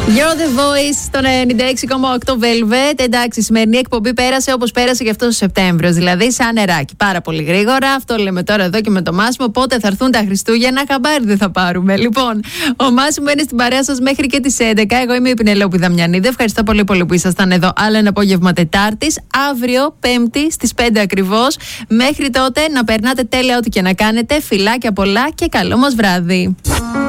You're the Voice στον 96,8 Velvet. Εντάξει, η σημερινή εκπομπή πέρασε όπως πέρασε και αυτός ο Σεπτέμβριος. Δηλαδή, σαν νεράκι. Πάρα πολύ γρήγορα. Αυτό λέμε τώρα εδώ και με το Μάσιμο. Πότε θα έρθουν τα Χριστούγεννα, χαμπάρι δεν θα πάρουμε. Λοιπόν, ο Μάσιμο είναι στην παρέα σας μέχρι και τις 11. Εγώ είμαι η Πινελόπη Δαμιανίδη. Ευχαριστώ πολύ που ήσασταν εδώ. Άλλο ένα απόγευμα Τετάρτης. Αύριο, Πέμπτη, στις 5 ακριβώς. Μέχρι τότε να περνάτε τέλεια ό,τι και να κάνετε. Φιλάκια πολλά και καλό μας βράδυ.